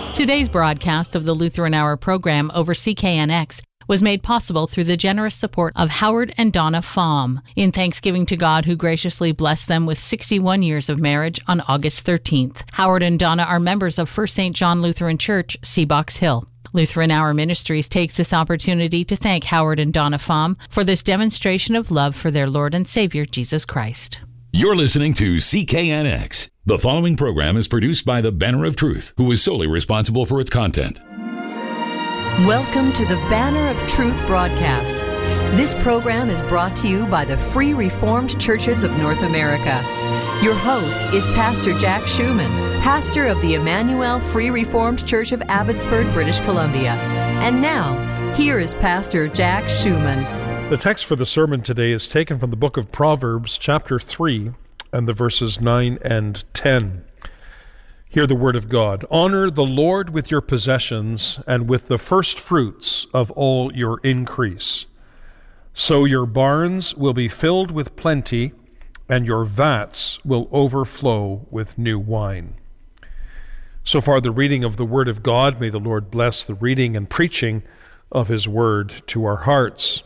Today's broadcast of the Lutheran Hour program over CKNX was made possible through the generous support of Howard and Donna Fahm, in thanksgiving to God who graciously blessed them with 61 years of marriage on August 13th. Howard and Donna are members of First St. John Lutheran Church, Seabox Hill. Lutheran Hour Ministries takes this opportunity to thank Howard and Donna Fahm for this demonstration of love for their Lord and Savior, Jesus Christ. You're listening to CKNX. The following program is produced by the Banner of Truth, who is solely responsible for its content. Welcome to the Banner of Truth broadcast. This program is brought to you by the Free Reformed Churches of North America. Your host is Pastor Jack Schumann, pastor of the Emmanuel Free Reformed Church of Abbotsford, British Columbia. And now, here is Pastor Jack Schumann. The text for the sermon today is taken from the book of Proverbs, chapter 3, and the verses 9 and 10. Hear the word of God. Honor the Lord with your possessions and with the first fruits of all your increase. So your barns will be filled with plenty, and your vats will overflow with new wine. So far, the reading of the word of God. May the Lord bless the reading and preaching of his word to our hearts.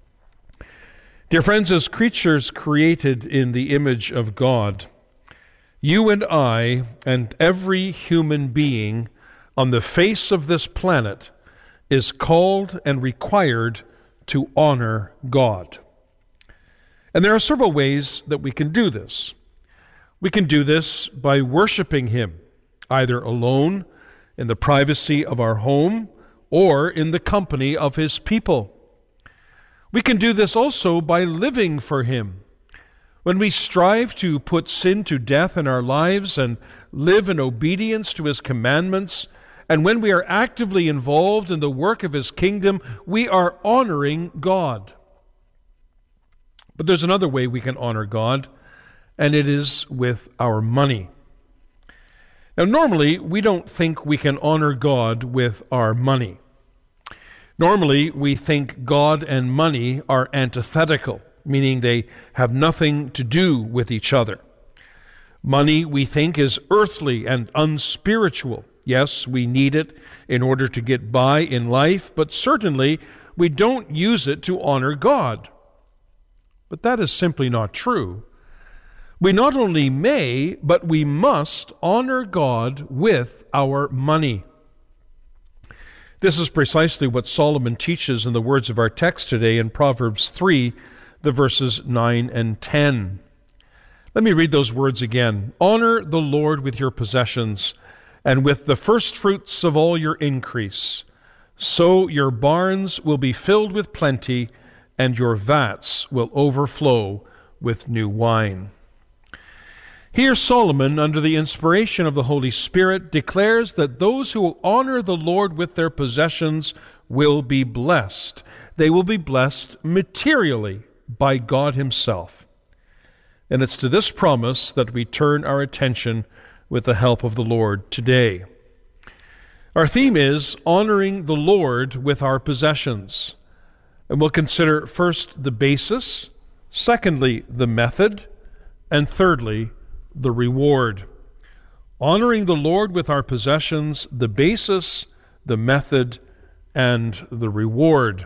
Dear friends, as creatures created in the image of God, you and I and every human being on the face of this planet is called and required to honor God. And there are several ways that we can do this. We can do this by worshiping him, either alone in the privacy of our home or in the company of his people. We can do this also by living for him. When we strive to put sin to death in our lives and live in obedience to his commandments, and when we are actively involved in the work of his kingdom, we are honoring God. But there's another way we can honor God, and it is with our money. Now, normally, we don't think we can honor God with our money. Normally, we think God and money are antithetical, meaning they have nothing to do with each other. Money, we think, is earthly and unspiritual. Yes, we need it in order to get by in life, but certainly we don't use it to honor God. But that is simply not true. We not only may, but we must honor God with our money. This is precisely what Solomon teaches in the words of our text today in Proverbs 3, the verses 9 and 10. Let me read those words again. Honor the Lord with your possessions and with the first fruits of all your increase. So your barns will be filled with plenty, and your vats will overflow with new wine. Here Solomon, under the inspiration of the Holy Spirit, declares that those who honor the Lord with their possessions will be blessed. They will be blessed materially by God himself. And it's to this promise that we turn our attention with the help of the Lord today. Our theme is honoring the Lord with our possessions. And we'll consider first the basis, secondly the method, and thirdly the reward. Honoring the Lord with our possessions, the basis, the method, and the reward.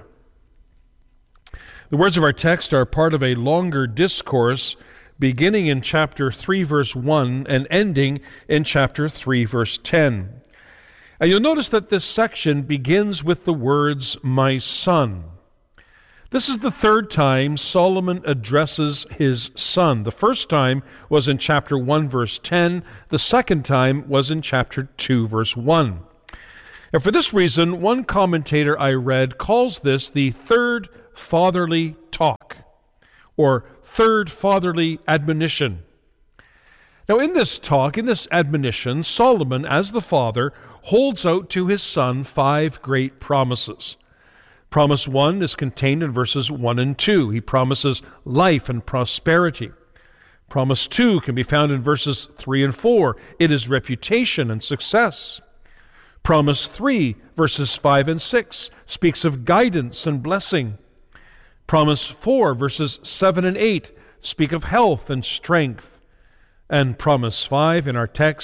The words of our text are part of a longer discourse beginning in chapter 3, verse 1 and ending in chapter 3, verse 10. And you'll notice that this section begins with the words, "My son." This is the third time Solomon addresses his son. The first time was in chapter 1, verse 10. The second time was in chapter 2, verse 1. And for this reason, one commentator I read calls this the third fatherly talk, or third fatherly admonition. Now, in this talk, in this admonition, Solomon, as the father, holds out to his son 5 great promises. Promise 1 is contained in verses 1 and 2. He promises life and prosperity. Promise 2 can be found in verses 3 and 4. It is reputation and success. Promise 3, verses 5 and 6, speaks of guidance and blessing. Promise 4, verses 7 and 8, speak of health and strength. And Promise 5 in our text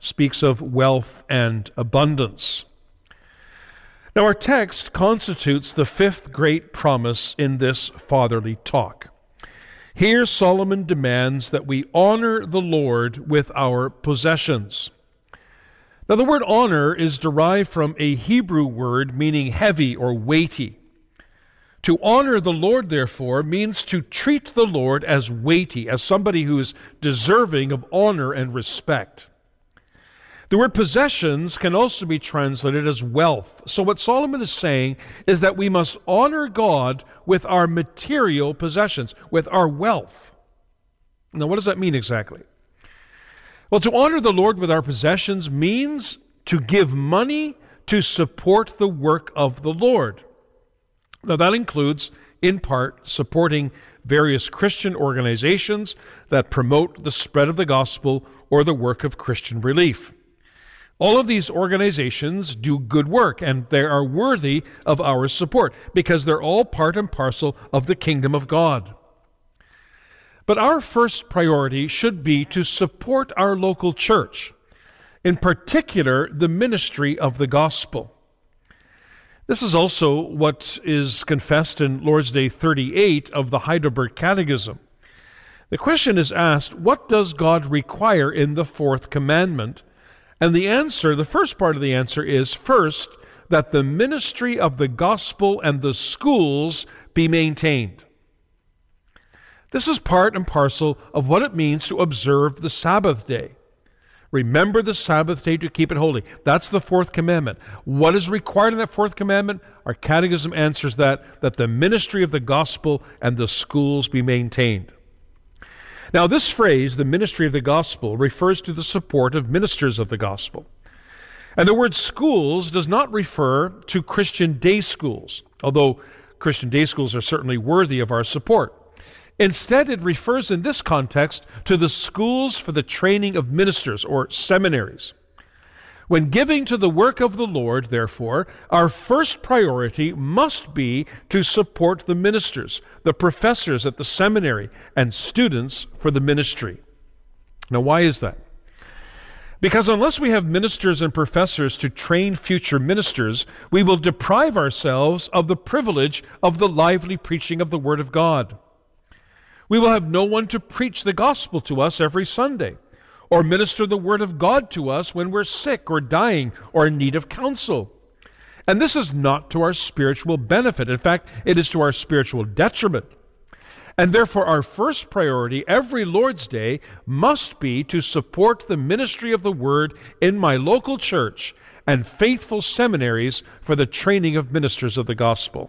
speaks of wealth and abundance. Now, our text constitutes the fifth great promise in this fatherly talk. Here, Solomon demands that we honor the Lord with our possessions. Now, the word honor is derived from a Hebrew word meaning heavy or weighty. To honor the Lord, therefore, means to treat the Lord as weighty, as somebody who is deserving of honor and respect. The word possessions can also be translated as wealth. So what Solomon is saying is that we must honor God with our material possessions, with our wealth. Now, what does that mean exactly? Well, to honor the Lord with our possessions means to give money to support the work of the Lord. Now, that includes, in part, supporting various Christian organizations that promote the spread of the gospel or the work of Christian relief. All of these organizations do good work, and they are worthy of our support because they're all part and parcel of the kingdom of God. But our first priority should be to support our local church, in particular, the ministry of the gospel. This is also what is confessed in Lord's Day 38 of the Heidelberg Catechism. The question is asked, what does God require in the fourth commandment? And the answer, the first part of the answer is, first, that the ministry of the gospel and the schools be maintained. This is part and parcel of what it means to observe the Sabbath day. Remember the Sabbath day to keep it holy. That's the fourth commandment. What is required in that fourth commandment? Our catechism answers that the ministry of the gospel and the schools be maintained. Now, this phrase, the ministry of the gospel, refers to the support of ministers of the gospel. And the word schools does not refer to Christian day schools, although Christian day schools are certainly worthy of our support. Instead, it refers in this context to the schools for the training of ministers, or seminaries. When giving to the work of the Lord, therefore, our first priority must be to support the ministers, the professors at the seminary, and students for the ministry. Now, why is that? Because unless we have ministers and professors to train future ministers, we will deprive ourselves of the privilege of the lively preaching of the Word of God. We will have no one to preach the gospel to us every Sunday, or minister the Word of God to us when we're sick or dying or in need of counsel. And this is not to our spiritual benefit. In fact, it is to our spiritual detriment. And therefore, our first priority every Lord's Day must be to support the ministry of the Word in my local church and faithful seminaries for the training of ministers of the gospel.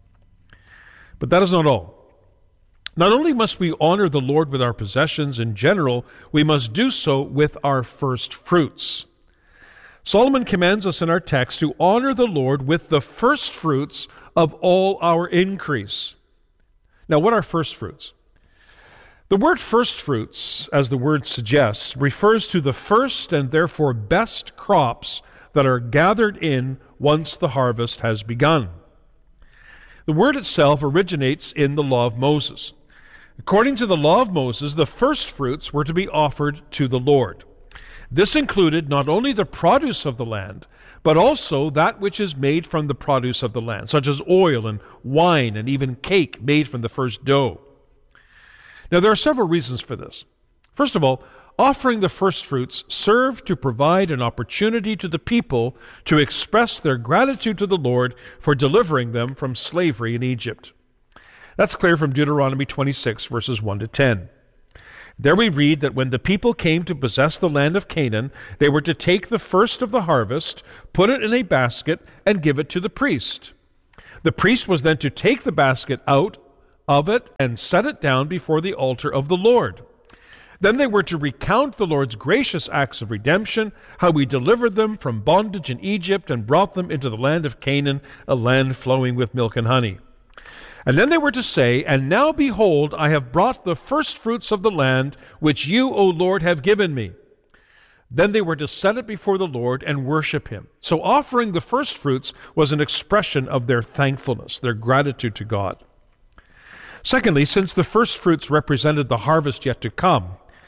But that is not all. Not only must we honor the Lord with our possessions in general, we must do so with our first fruits. Solomon commands us in our text to honor the Lord with the first fruits of all our increase. Now, what are first fruits? The word first fruits, as the word suggests, refers to the first and therefore best crops that are gathered in once the harvest has begun. The word itself originates in the law of Moses. According to the law of Moses, the first fruits were to be offered to the Lord. This included not only the produce of the land, but also that which is made from the produce of the land, such as oil and wine and even cake made from the first dough. Now, there are several reasons for this. First of all, offering the first fruits served to provide an opportunity to the people to express their gratitude to the Lord for delivering them from slavery in Egypt. That's clear from Deuteronomy 26, verses 1 to 10. There we read that when the people came to possess the land of Canaan, they were to take the first of the harvest, put it in a basket, and give it to the priest. The priest was then to take the basket out of it and set it down before the altar of the Lord. Then they were to recount the Lord's gracious acts of redemption, how he delivered them from bondage in Egypt and brought them into the land of Canaan, a land flowing with milk and honey. And then they were to say, "And now behold, I have brought the first fruits of the land, which you, O Lord, have given me." Then they were to set it before the Lord and worship him. So offering the first fruits was an expression of their thankfulness, their gratitude to God. Secondly, since the first fruits represented the harvest yet to come,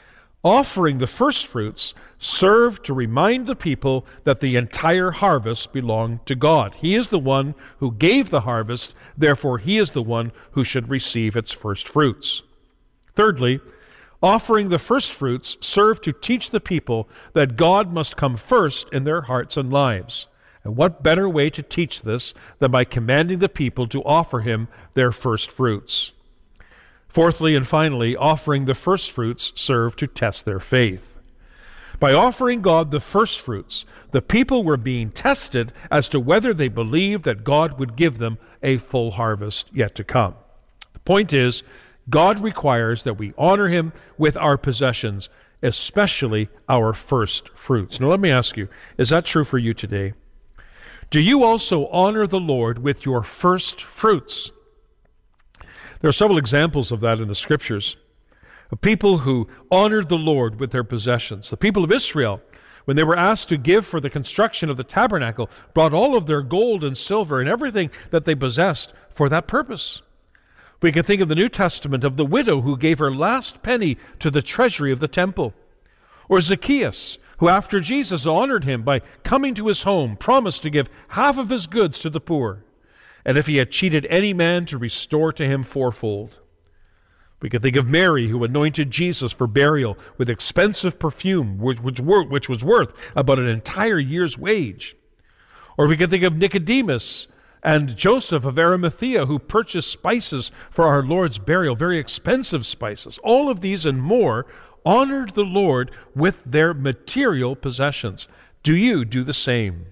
Offering the first fruits served to remind the people that the entire harvest belonged to God. He is the one who gave the harvest, therefore he is the one who should receive its first fruits. Thirdly, offering the first fruits served to teach the people that God must come first in their hearts and lives. And what better way to teach this than by commanding the people to offer him their first fruits? Fourthly and finally, offering the first fruits served to test their faith. By offering God the first fruits, the people were being tested as to whether they believed that God would give them a full harvest yet to come. The point is, God requires that we honor him with our possessions, especially our first fruits. Now let me ask you, is that true for you today? Do you also honor the Lord with your first fruits? There are several examples of that in the Scriptures, of people who honored the Lord with their possessions. The people of Israel, when they were asked to give for the construction of the tabernacle, brought all of their gold and silver and everything that they possessed for that purpose. We can think of the New Testament of the widow who gave her last penny to the treasury of the temple. Or Zacchaeus, who after Jesus honored him by coming to his home, promised to give half of his goods to the poor, and if he had cheated any man, to restore to him fourfold. We can think of Mary, who anointed Jesus for burial with expensive perfume, which was worth about an entire year's wage. Or we can think of Nicodemus and Joseph of Arimathea, who purchased spices for our Lord's burial, very expensive spices. All of these and more honored the Lord with their material possessions. Do you do the same?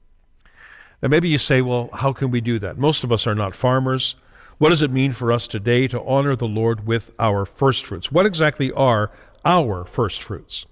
Now maybe you say, well, how can we do that? Most of us are not farmers. What does it mean for us today to honor the Lord with our first fruits? What exactly are our first fruits?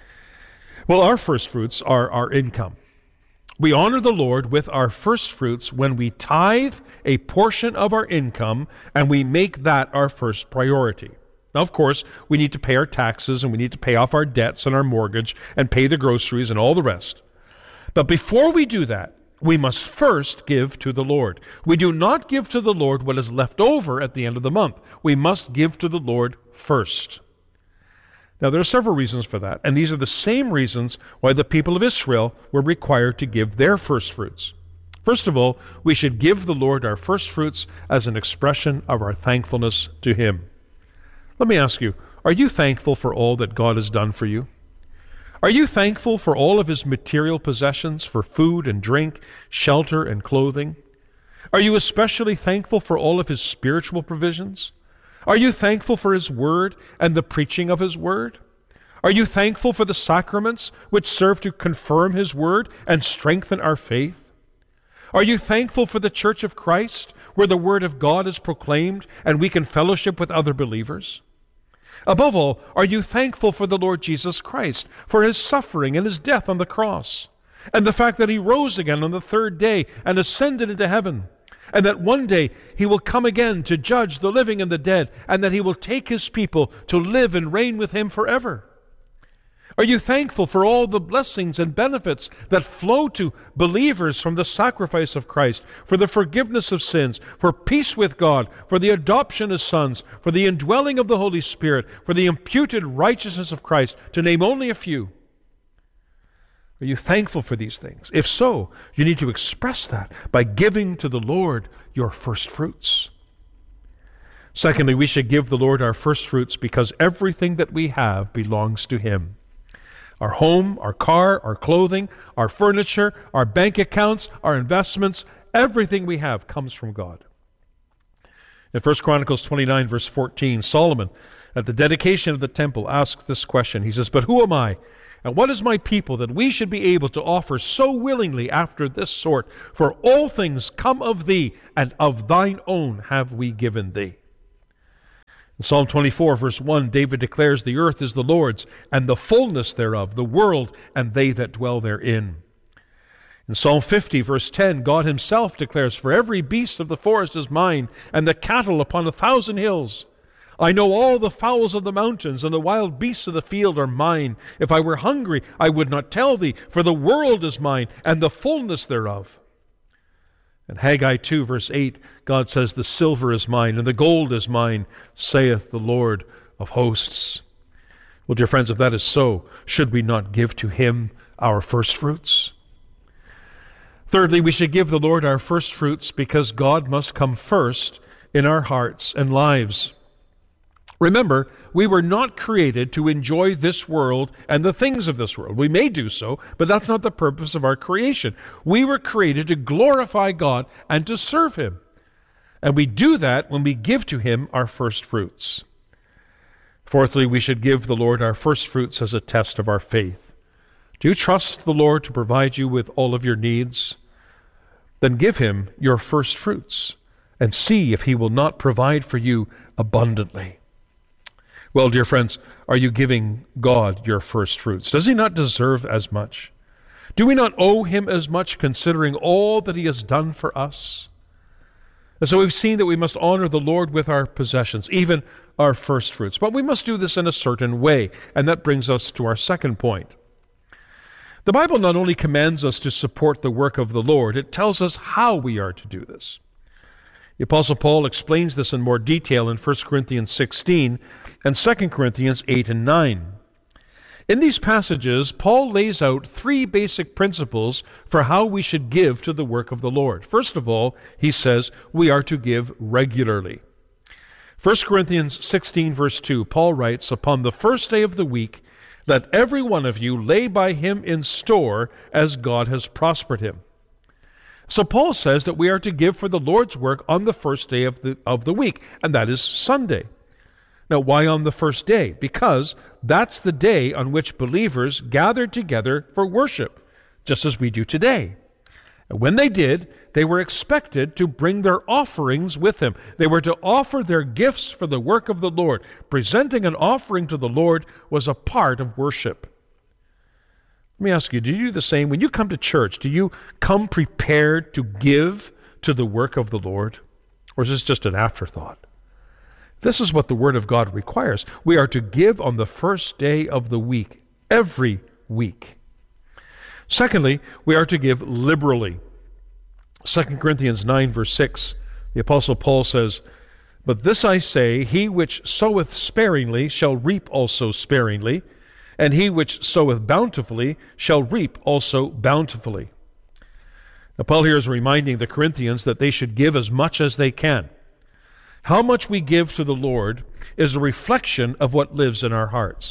Well, our first fruits are our income. We honor the Lord with our first fruits when we tithe a portion of our income and we make that our first priority. Now, of course, we need to pay our taxes and we need to pay off our debts and our mortgage and pay the groceries and all the rest. But before we do that, we must first give to the Lord. We do not give to the Lord what is left over at the end of the month. We must give to the Lord first. Now, there are several reasons for that, and these are the same reasons why the people of Israel were required to give their first fruits. First of all, we should give the Lord our first fruits as an expression of our thankfulness to him. Let me ask you, are you thankful for all that God has done for you? Are you thankful for all of his material possessions, for food and drink, shelter and clothing? Are you especially thankful for all of his spiritual provisions? Are you thankful for his word and the preaching of his word? Are you thankful for the sacraments which serve to confirm his word and strengthen our faith? Are you thankful for the Church of Christ, where the word of God is proclaimed and we can fellowship with other believers? Above all, are you thankful for the Lord Jesus Christ, for his suffering and his death on the cross, and the fact that he rose again on the third day and ascended into heaven, and that one day he will come again to judge the living and the dead, and that he will take his people to live and reign with him forever? Are you thankful for all the blessings and benefits that flow to believers from the sacrifice of Christ, for the forgiveness of sins, for peace with God, for the adoption as sons, for the indwelling of the Holy Spirit, for the imputed righteousness of Christ, to name only a few? Are you thankful for these things? If so, you need to express that by giving to the Lord your first fruits. Secondly, we should give the Lord our first fruits because everything that we have belongs to him. Our home, our car, our clothing, our furniture, our bank accounts, our investments, everything we have comes from God. In 1 Chronicles 29, verse 14, Solomon, at the dedication of the temple, asks this question. He says, "But who am I, and what is my people, that we should be able to offer so willingly after this sort? For all things come of thee, and of thine own have we given thee." In Psalm 24, verse 1, David declares, "The earth is the Lord's, and the fullness thereof, the world, and they that dwell therein." In Psalm 50, verse 10, God himself declares, "For every beast of the forest is mine, and the cattle upon 1,000 hills. I know all the fowls of the mountains, and the wild beasts of the field are mine. If I were hungry, I would not tell thee, for the world is mine, and the fullness thereof." In Haggai 2, verse 8, God says, "The silver is mine, and the gold is mine, saith the Lord of hosts." Well, dear friends, if that is so, should we not give to Him our first fruits? Thirdly, we should give the Lord our first fruits because God must come first in our hearts and lives. Remember, we were not created to enjoy this world and the things of this world. We may do so, but that's not the purpose of our creation. We were created to glorify God and to serve Him. And we do that when we give to Him our first fruits. Fourthly, we should give the Lord our first fruits as a test of our faith. Do you trust the Lord to provide you with all of your needs? Then give Him your first fruits and see if He will not provide for you abundantly. Well, dear friends, are you giving God your first fruits? Does He not deserve as much? Do we not owe Him as much considering all that He has done for us? And so we've seen that we must honor the Lord with our possessions, even our first fruits. But we must do this in a certain way, and that brings us to our second point. The Bible not only commands us to support the work of the Lord, it tells us how we are to do this. The Apostle Paul explains this in more detail in 1 Corinthians 16 and 2 Corinthians 8 and 9. In these passages, Paul lays out three basic principles for how we should give to the work of the Lord. First of all, he says we are to give regularly. 1 Corinthians 16 verse 2, Paul writes, "Upon the first day of the week, let every one of you lay by him in store as God has prospered him." So Paul says that we are to give for the Lord's work on the first day of the week, and that is Sunday. Now, why on the first day? Because that's the day on which believers gathered together for worship, just as we do today. And when they did, they were expected to bring their offerings with them. They were to offer their gifts for the work of the Lord. Presenting an offering to the Lord was a part of worship. Let me ask you, do you do the same? When you come to church, do you come prepared to give to the work of the Lord? Or is this just an afterthought? This is what the Word of God requires. We are to give on the first day of the week, every week. Secondly, we are to give liberally. 2 Corinthians 9, verse 6, the Apostle Paul says, "But this I say, he which soweth sparingly shall reap also sparingly, and he which soweth bountifully shall reap also bountifully." Now, Paul here is reminding the Corinthians that they should give as much as they can. How much we give to the Lord is a reflection of what lives in our hearts.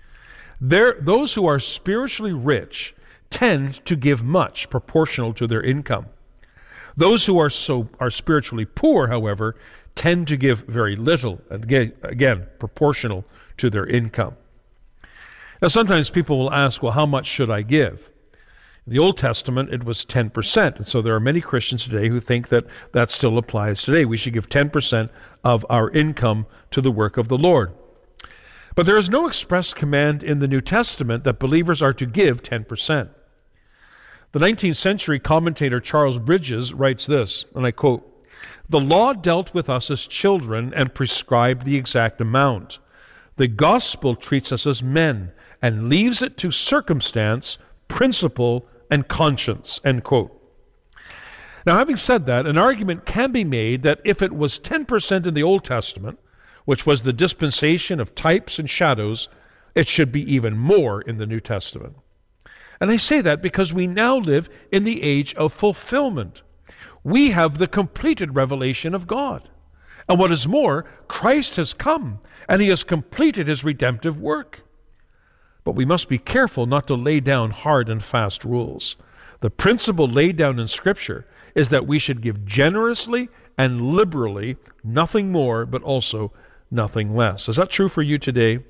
Those who are spiritually rich tend to give much proportional to their income. Those who are spiritually poor, however, tend to give very little, and again, proportional to their income. Now, sometimes people will ask, well, how much should I give? In the Old Testament, it was 10%, and so there are many Christians today who think that that still applies today. We should give 10% of our income to the work of the Lord. But there is no express command in the New Testament that believers are to give 10%. The 19th century commentator Charles Bridges writes this, and I quote, "The law dealt with us as children and prescribed the exact amount. The gospel treats us as men and leaves it to circumstance, principle, and conscience," end quote. Now, having said that, an argument can be made that if it was 10% in the Old Testament, which was the dispensation of types and shadows, it should be even more in the New Testament. And I say that because we now live in the age of fulfillment. We have the completed revelation of God. And what is more, Christ has come, and He has completed His redemptive work. But we must be careful not to lay down hard and fast rules. The principle laid down in Scripture is that we should give generously and liberally, nothing more, but also nothing less. Is that true for you today?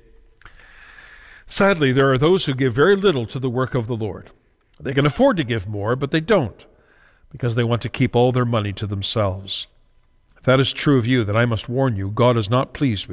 Sadly, there are those who give very little to the work of the Lord. They can afford to give more, but they don't, because they want to keep all their money to themselves. If that is true of you, then I must warn you, God is not pleased with you.